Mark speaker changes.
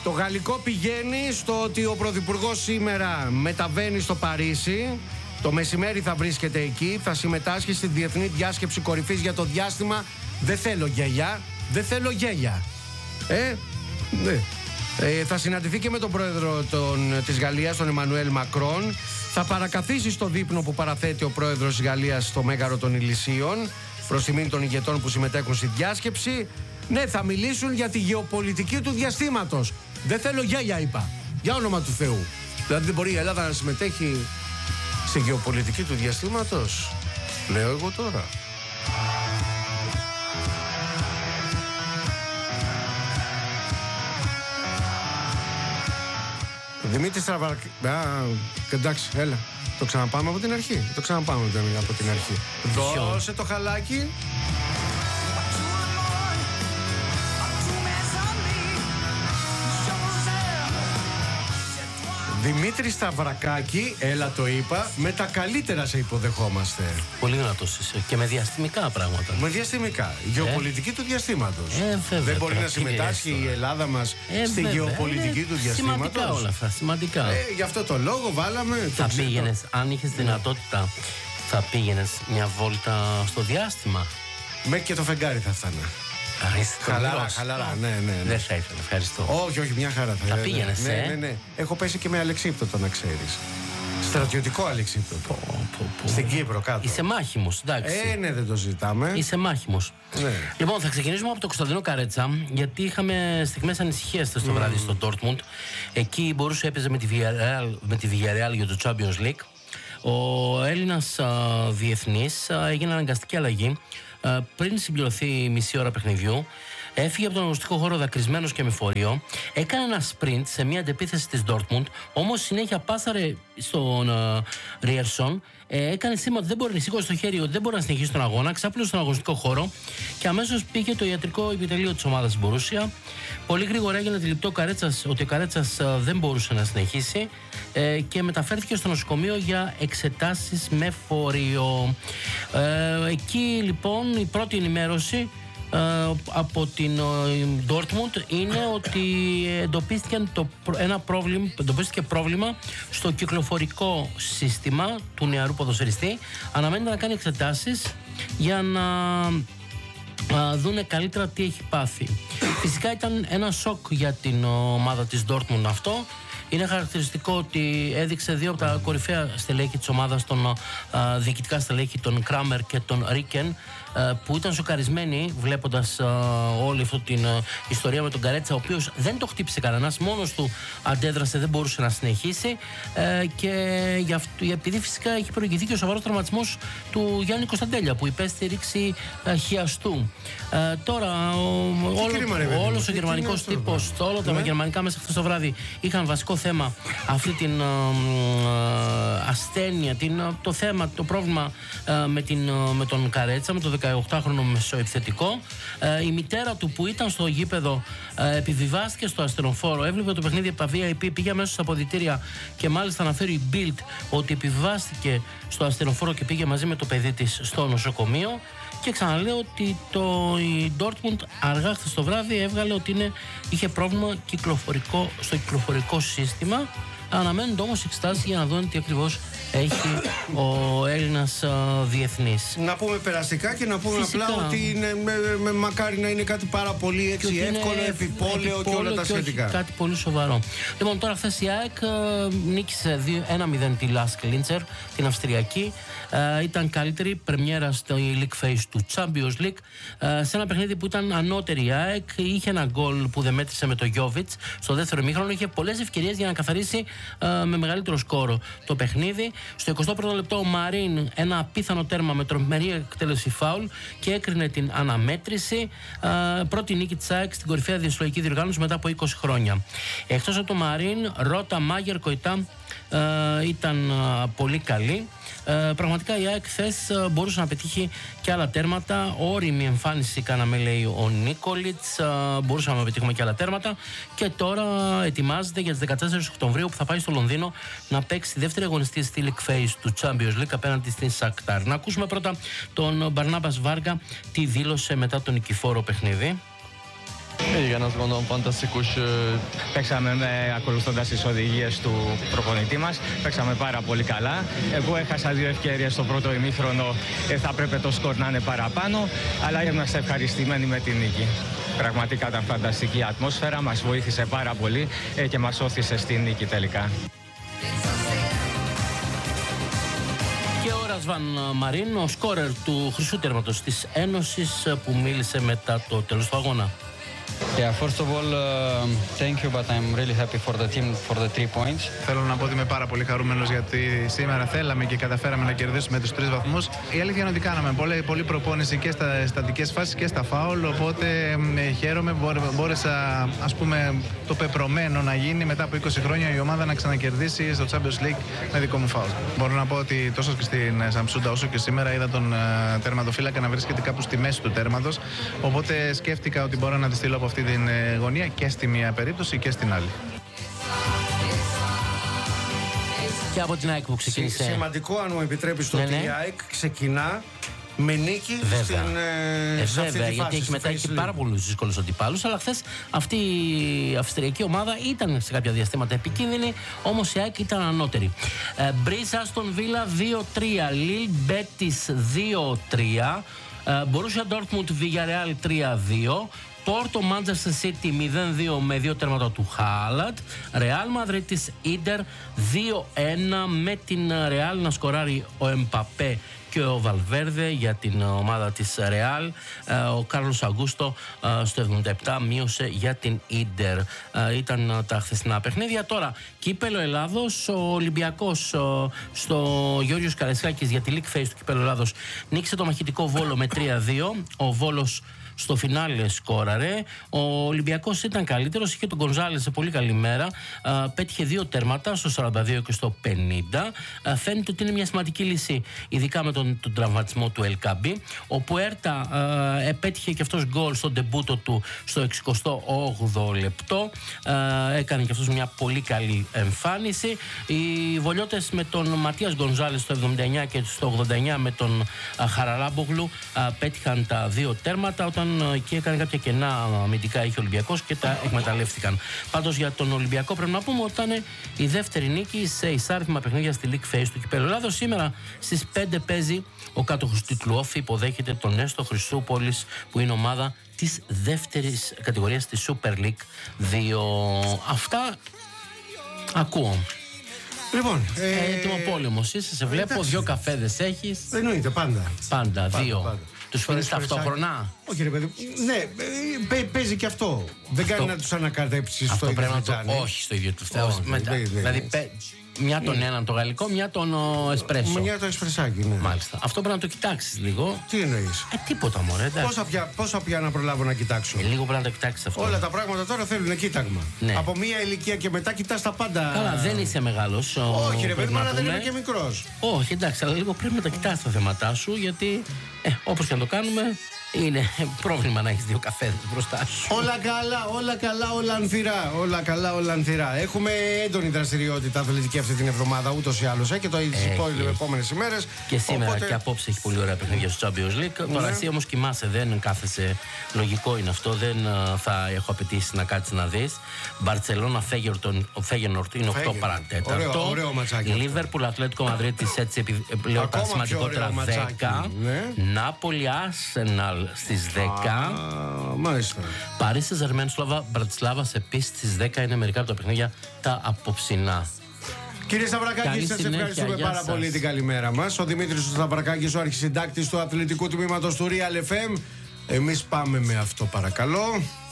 Speaker 1: Το γαλλικό πηγαίνει στο ότι ο Πρωθυπουργός σήμερα μεταβαίνει στο Παρίσι. Το μεσημέρι θα βρίσκεται εκεί. Θα συμμετάσχει στη Διεθνή Διάσκεψη Κορυφής για το διάστημα. Δεν θέλω γέλια. Δεν θέλω γέλια. Ναι. Θα συναντηθεί και με τον πρόεδρο της Γαλλίας, τον Εμμανουέλ Μακρόν. Θα παρακαθίσει στο δείπνο που παραθέτει ο πρόεδρος της Γαλλίας στο Μέγαρο των Ηλυσίων, προς τιμήν των ηγετών που συμμετέχουν στη διάσκεψη. Ναι, θα μιλήσουν για τη γεωπολιτική του διαστήματος. Δεν θέλω γέλια, είπα. Για όνομα του Θεού. Δηλαδή δεν μπορεί η Ελλάδα να συμμετέχει στη γεωπολιτική του διαστήματος. Λέω εγώ τώρα. Δημήτρη Στραβαρκάκη. Εντάξει, έλα. Το ξαναπάμε από την αρχή. Δώσε το χαλάκι. Δημήτρη Σταυρακάκη, έλα το είπα, με τα καλύτερα σε υποδεχόμαστε.
Speaker 2: Πολύ δυνατός είσαι και με διαστημικά πράγματα.
Speaker 1: Με διαστημικά, γεωπολιτική του διαστήματος. Δεν μπορεί να συμμετάσχει η Ελλάδα μας στη γεωπολιτική του διαστήματος.
Speaker 2: Σημαντικά όλα αυτά, σημαντικά.
Speaker 1: Γι' αυτό το λόγο βάλαμε.
Speaker 2: Θα πήγαινες, αν είχες δυνατότητα, θα πήγαινες μια βόλτα στο διάστημα?
Speaker 1: Μέχρι και το φεγγάρι θα φτάνα. Χαλαρά, ναι.
Speaker 2: Δεν θα ήθελα, ευχαριστώ.
Speaker 1: Όχι, μια χαρά θα
Speaker 2: πήγαινες,
Speaker 1: ναι. Έχω πέσει και με αλεξίπτωτο, να ξέρεις. Στρατιωτικό αλεξίπτωτο. Στην Κύπρο κάτω.
Speaker 2: Είσαι μάχημος, εντάξει.
Speaker 1: Ναι, δεν το ζητάμε.
Speaker 2: Είσαι μάχημος.
Speaker 1: Ναι.
Speaker 2: Λοιπόν, θα ξεκινήσουμε από το Κωνσταντίνο Καρέτσα, γιατί είχαμε στιγμές ανησυχίας το βράδυ στο Dortmund. Εκεί μπορούσε έπαιζε με τη Villarreal για το Champions League. Ο Έλληνας διεθνής έγινε αναγκαστική αλλαγή πριν συμπληρωθεί μισή ώρα παιχνιδιού. Έφυγε από τον αγωνιστικό χώρο δακρυσμένος και με φορείο. Έκανε ένα sprint σε μια αντεπίθεση της Dortmund. Όμως συνέχεια πάσαρε στον Ριερσόν. Έκανε σήμα ότι δεν μπορεί να σηκώσει το χέρι, ότι δεν μπορεί να συνεχίσει τον αγώνα. Ξάπλωσε στον αγωνιστικό χώρο και αμέσως πήγε το ιατρικό επιτελείο της ομάδας Μπορούσια. Πολύ γρήγορα έγινε αντιληπτό ότι ο Καρέτσας δεν μπορούσε να συνεχίσει και μεταφέρθηκε στο νοσοκομείο για εξετάσεις με φορείο. Εκεί λοιπόν η πρώτη ενημέρωση από την Dortmund είναι ότι εντοπίστηκε πρόβλημα στο κυκλοφορικό σύστημα του νεαρού ποδοσφαιριστή. Αναμένεται να κάνει εξετάσεις για να δούνε καλύτερα τι έχει πάθει. Φυσικά ήταν ένα σοκ για την ομάδα της Dortmund αυτό. Είναι χαρακτηριστικό ότι έδειξε δύο από τα κορυφαία στελέχη της ομάδας, διοικητικά στελέχη, τον Κράμερ και τον Ρίκεν, που ήταν σοκαρισμένοι βλέποντας όλη αυτή την ιστορία με τον Καρέτσα, ο οποίος δεν το χτύπησε κανένας, μόνος του αντέδρασε, δεν μπορούσε να συνεχίσει και επειδή φυσικά έχει προηγηθεί και ο σοβαρός τραυματισμός του Γιάννη Κωνσταντέλια που υπέστη ρήξη χιαστού. Τώρα όλος ο γερμανικός τύπος, όλα τα γερμανικά μέσα χθες το βράδυ είχαν βασικό θέμα αυτή την ασθένεια, το πρόβλημα με τον Καρέτσα, με το 18χρονο μεσοεπιθετικό. Η μητέρα του που ήταν στο γήπεδο επιβιβάστηκε στο ασθενοφόρο, έβλεπε το παιχνίδι από τα VIP, πήγε αμέσως στα αποδυτήρια και μάλιστα αναφέρει η Bild ότι επιβιβάστηκε στο ασθενοφόρο και πήγε μαζί με το παιδί της στο νοσοκομείο. Και ξαναλέω ότι η Dortmund αργά χθες το βράδυ έβγαλε ότι είχε πρόβλημα στο κυκλοφορικό σύστημα. Αναμένονται όμως εξετάσεις για να δουν τι ακριβώς έχει ο Έλληνας διεθνής.
Speaker 1: Να πούμε περαστικά και να πούμε
Speaker 2: φυσικά
Speaker 1: απλά ότι μακάρι να είναι κάτι πάρα πολύ εύκολο, επιπόλαιο και όλα τα σχετικά.
Speaker 2: Κάτι πολύ σοβαρό. Λοιπόν, τώρα χθες η ΑΕΚ νίκησε 1-0 τη Lask Linzer, την Αυστριακή. Ήταν καλύτερη πρεμιέρα στο League Phase του Champions League. Σε ένα παιχνίδι που ήταν ανώτερη η ΑΕΚ, είχε ένα γκολ που δεν μέτρησε με το Jovic στο δεύτερο ημίχρονο. Είχε πολλές ευκαιρίες για να καθαρίσει με μεγαλύτερο σκόρο το παιχνίδι. Στο 21ο λεπτό ο Μαρίν ένα απίθανο τέρμα με τρομερή εκτέλεση φάουλ και έκρινε την αναμέτρηση. Πρώτη νίκη της ΑΕΚ στην κορυφαία διασυλλογική διοργάνωση μετά από 20 χρόνια. Εκτός από το Μαρίν, Ρώτα, Μάγερ, Κοϊτά ήταν πολύ καλή. Πραγματικά η ΑΕΚ χθες μπορούσε να πετύχει και άλλα τέρματα. Όριμη εμφάνιση κάναμε, λέει ο Νίκολιτς. Μπορούσαμε να πετύχουμε και άλλα τέρματα. Και τώρα ετοιμάζεται για τις 14 Οκτωβρίου που θα πάει στο Λονδίνο να παίξει τη δεύτερη αγωνιστή στη League Phase του Champions League απέναντι στην Σακτάρ. Να ακούσουμε πρώτα τον Μπαρνάμπας Βάργα τι δήλωσε μετά το νικηφόρο παιχνίδι.
Speaker 3: Igen, azt gondolom fantasztikus.
Speaker 4: Παίξαμε ακολουθώντας τις οδηγίες του προπονητή μας. Παίξαμε πάρα πολύ καλά. Εγώ έχασα 2 ευκαιρίες στο πρώτο ημίχρονο. Θα έπρεπε το σκορ να είναι παραπάνω, αλλά είμαστε ευχαριστημένοι με την νίκη. Πραγματικά ήταν φανταστική η ατμόσφαιρα, μας βοήθησε πάρα πολύ και μας όθησε στη νίκη τελικά.
Speaker 2: Και ο Ρασβάν Μαρίν, ο σκόρερ του χρυσού τέρματος της Ένωσης, που μίλησε μετά το τέλος του αγώνα.
Speaker 5: Yeah, first of all, thank you, but I'm really happy for the team for the 3 points.
Speaker 6: Θέλω να πω ότι είμαι πάρα πολύ χαρούμενος γιατί σήμερα θέλαμε και καταφέραμε να κερδίσουμε τους 3 βαθμούς. Η αλήθεια είναι ότι κάναμε πολλή προπόνηση και στα στατικές φάσεις και στα φάουλ, οπότε χαίρομαι. Μπόρεσα, ας πούμε, το πεπρωμένο να γίνει μετά από 20 χρόνια η ομάδα να ξανακερδίσει στο Champions League με δικό μου φάουλ. Μπορώ να πω ότι τόσο και στην Σαμσούντα όσο και σήμερα είδα τον τερματοφύλακα να βρίσκεται κάπου στη μέση του τέρματος, οπότε σκέφτηκα ότι μπορώ να τη στείλω από αυτή την γωνία και στη μία περίπτωση και στην άλλη.
Speaker 2: Και από την ΑΕΚ που ξεκίνησε.
Speaker 1: Σημαντικό, αν μου επιτρέπεις, το ότι η ΑΕΚ ξεκινά με νίκη σε αυτή
Speaker 2: βέβαια,
Speaker 1: τη
Speaker 2: γιατί
Speaker 1: φάση,
Speaker 2: έχει μετά έχει πάρα πολλούς δύσκολους αντιπάλους, αλλά χθες αυτή η αυστριακή ομάδα ήταν σε κάποια διαστήματα επικίνδυνη, όμως η ΑΕΚ ήταν ανώτερη. Μπριζ Άστον Βίλα 2-3, Λιλ Μπέτις 2-3, Μπορούσια Ντόρτμουντ Villarreal 3-2, Πόρτο Μάντζεστερ Σίτι 0-2 με 2 τέρματα του Χάλαντ. Ρεάλ Μαδρίτης Ίντερ 2-1 με την Ρεάλ να σκοράρει ο Εμπαπέ και ο Βαλβέρδε για την ομάδα της Ρεάλ. Ο Κάρλος Αγκούστο στο 77 μείωσε για την Ίντερ. Ήταν τα χθεσινά παιχνίδια. Τώρα, κύπελο Ελλάδος, ο Ολυμπιακός στο Γιώργος Καραϊσκάκης για τη League Phase του κύπελο Ελλάδος νίκησε το μαχητικό Βόλο με 3-2. Ο Βόλος στο φινάλε σκόραρε. Ο Ολυμπιακός ήταν καλύτερος, είχε τον Γκονζάλες σε πολύ καλή μέρα. Πέτυχε 2 τέρματα στο 42 και στο 50. Φαίνεται ότι είναι μια σημαντική λύση, ειδικά με τον τραυματισμό του Ελκαμπή. Ο Πουέρτα επέτυχε και αυτός γκολ στο ντεμπούτο του στο 68ο λεπτό. Έκανε και αυτός μια πολύ καλή εμφάνιση. Οι Βολιώτες με τον Ματίας Γκονζάλες στο 79 και στο 89 με τον Χαραλάμπογλου πέτυχαν τα 2 τέρματα, όταν εκεί έκανε κάποια κενά αμυντικά είχε ο Ολυμπιακός και τα εκμεταλλεύτηκαν. Πάντως για τον Ολυμπιακό πρέπει να πούμε ότι ήταν η δεύτερη νίκη σε εισάριθμα παιχνίδια στη League Phase του κυπέλλου Ελλάδος. Σήμερα στις 5 παίζει ο κάτοχος τίτλου Όφη, υποδέχεται τον Νέστο Χρυσούπολης που είναι ομάδα της δεύτερης κατηγορίας της Super League 2. Αυτά ακούω.
Speaker 1: Λοιπόν,
Speaker 2: έτοιμο πόλεμος είσαι, σε βλέπω, 2 καφέδες έχεις.
Speaker 1: Εννοείται, πάντα.
Speaker 2: Πάντα, 2. Τους φέρνεις ταυτόχρονα.
Speaker 1: Όχι ρε παιδί, ναι, παίζει και αυτό. Δεν κάνει να τους ανακατέψεις στο ίδιο φλιτζάνι.
Speaker 2: Όχι στο ίδιο του. Δηλαδή, μια τον έναν το γαλλικό, μια τον εσπρέσο.
Speaker 1: Μια το εσπρεσάκι, ναι.
Speaker 2: Μάλιστα. Αυτό πρέπει να το κοιτάξεις λίγο.
Speaker 1: Τι εννοείς?
Speaker 2: Τίποτα μωρέ.
Speaker 1: Πόσα πια να προλάβω να κοιτάξω?
Speaker 2: Λίγο πρέπει να το κοιτάξεις αυτό.
Speaker 1: Όλα τα πράγματα τώρα θέλουν κοίταγμα.
Speaker 2: Ναι.
Speaker 1: Από μία ηλικία και μετά κοιτάς τα πάντα.
Speaker 2: Καλά, δεν είσαι μεγάλος.
Speaker 1: Όχι ρε παιδί, αλλά δεν είμαι και μικρός.
Speaker 2: Όχι, εντάξει, αλλά λίγο πρέπει να τα κοιτάς τα θέματά σου, γιατί όπως και να το κάνουμε, είναι πρόβλημα να έχεις 2 καφέδες μπροστά σου.
Speaker 1: Όλα καλά, όλα καλά, όλα ανθυρά. Όλα καλά, όλα ανθυρά. Έχουμε έντονη δραστηριότητα αθλητική αυτή την εβδομάδα, ούτως ή άλλως, και το επόμενες ημέρες.
Speaker 2: Και σήμερα και απόψε έχει πολύ ωραία παιχνίδια στο Champions League. Τώρα εσύ όμως κοιμάσαι, δεν κάθεσαι. Λογικό είναι αυτό, δεν θα έχω απαιτήσει να κάτσεις να δεις. Μπαρτσελώνα Φέγενορτ είναι 8 παρατέταρτο.
Speaker 1: Ωραίο ματσάκι.
Speaker 2: Λίβερπουλ Ατλέτικο Μαδρίτης, έτσι λέω τα σημαντικότερα 10. Νάπολη Άρσεναλ στις 10.
Speaker 1: Μάλιστα.
Speaker 2: Παρίσι Ζερμέν Μπρατισλάβας επίσης στις 10 είναι μερικά από τα παιχνίδια τα απόψινά.
Speaker 1: Κύριε Σταυρακάκη, σας ευχαριστούμε πάρα πολύ την καλημέρα μας. Ο Δημήτρης Σταυρακάκης, ο αρχισυντάκτης του αθλητικού τμήματος του Real FM. Εμείς πάμε με αυτό, παρακαλώ.